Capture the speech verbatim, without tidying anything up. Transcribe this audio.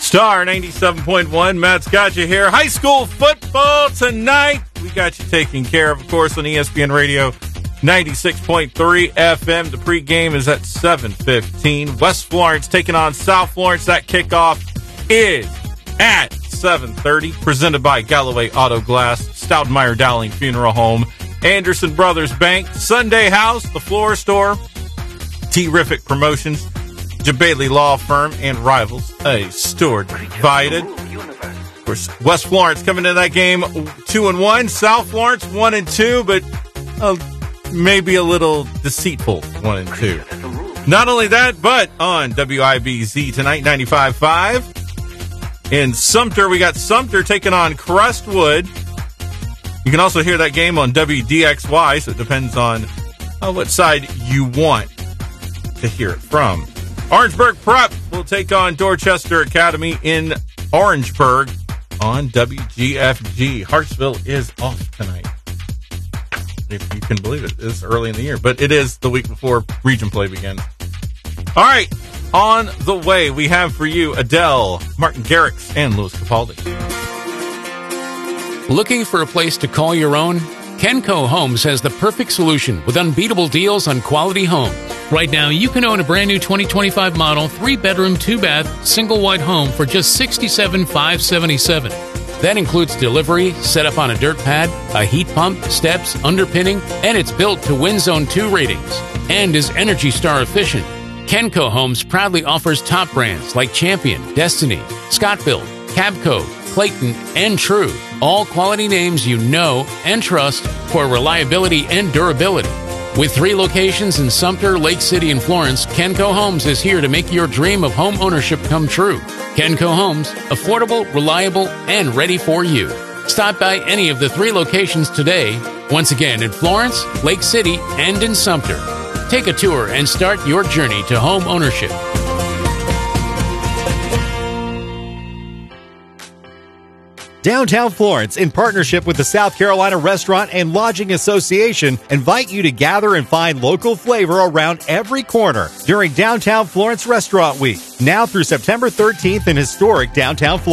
Star ninety-seven point one, Matt's got you here. High school football tonight. We got you taken care of, of course, on E S P N Radio ninety-six point three F M. The pregame is at seven fifteen. West Florence taking on South Florence. That kickoff is at seven thirty. Presented by Galloway Auto Glass, Stoudemire Dowling Funeral Home, Anderson Brothers Bank, Sunday House, The Floor Store, Terrific Promotions, Jabali Law Firm, and Rivals, a store divided. Of course, West Florence coming into that game two and one. South Florence one and two, but uh, maybe a little deceitful one and two. Not only that, but on W I B Z tonight, ninety-five point five. In Sumter, we got Sumter taking on Crestwood. You can also hear that game on W D X Y, so it depends on uh, what side you want to hear it from. Orangeburg Prep will take on Dorchester Academy in Orangeburg on W G F G. Hartsville is off tonight, if you can believe it. It's early in the year, but it is the week before region play begins. All right, on the way, we have for you Adele, Martin Garrix, and Louis Capaldi. Looking for a place to call your own? Kenco Homes has the perfect solution with unbeatable deals on quality homes. Right now, you can own a brand new twenty twenty-five model, three-bedroom, two-bath, single-wide home for just sixty-seven thousand five hundred seventy-seven dollars. That includes delivery, set up on a dirt pad, a heat pump, steps, underpinning, and it's built to Wind Zone two ratings and is Energy Star efficient. Kenco Homes proudly offers top brands like Champion, Destiny, Scott-Built, Cabco, Clayton, and True. All quality names you know and trust for reliability and durability. With three locations in Sumter, Lake City, and Florence, Kenco Homes is here to make your dream of home ownership come true. Kenco Homes, affordable, reliable, and ready for you. Stop by any of the three locations today. Once again, in Florence, Lake City, and in Sumter. Take a tour and start your journey to home ownership. Downtown Florence, in partnership with the South Carolina Restaurant and Lodging Association, invite you to gather and find local flavor around every corner during Downtown Florence Restaurant Week, now through September thirteenth in historic downtown Florence.